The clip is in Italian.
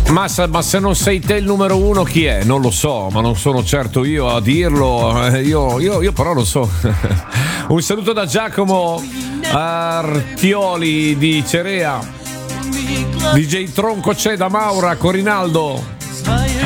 Ma se non sei te il numero uno, chi è? Non lo so, ma non sono certo io a dirlo. Io però lo so. Un saluto da Giacomo Artioli di Cerea. DJ Tronco c'è da Maura, Corinaldo.